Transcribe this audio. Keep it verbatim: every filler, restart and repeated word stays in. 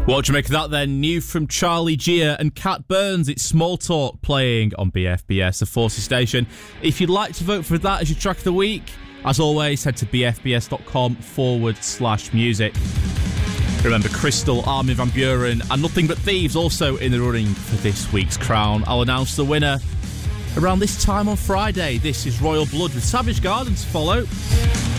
What do you make of that then? New from Charlie Gia and Cat Burns. It's Small Talk playing on B F B S, the Forces station. If you'd like to vote for that as your track of the week, as always, head to bfbs.com forward slash music. Remember, Crystal, Armin van Buuren and Nothing But Thieves also in the running for this week's crown. I'll announce the winner around this time on Friday. This is Royal Blood with Savage Garden to follow.